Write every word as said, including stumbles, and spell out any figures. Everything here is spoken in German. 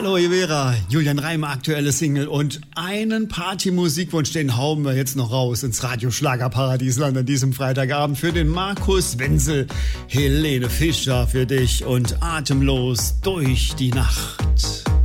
Aloe Vera, Julian Reimer, aktuelle Single und einen Party-Musikwunsch, den hauen wir jetzt noch raus ins Radio-Schlagerparadiesland an diesem Freitagabend für den Markus Wenzel, Helene Fischer für dich und Atemlos durch die Nacht.